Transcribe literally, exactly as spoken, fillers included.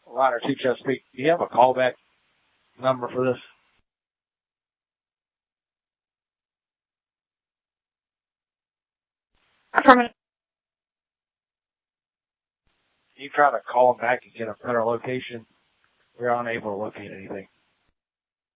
Line two Chesapeake. Do you have a callback number for this? Affirmative. You try to call them back and get a better location. We're unable to locate anything.